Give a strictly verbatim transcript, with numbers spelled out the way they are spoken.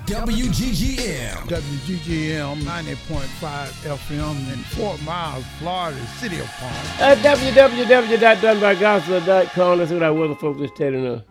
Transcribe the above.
W G G M. W G G M ninety point five F M in Fort Myers, Florida, City of Palm. At w w w dot dunbar gospel dot com. Let's see what our weather folks is telling us.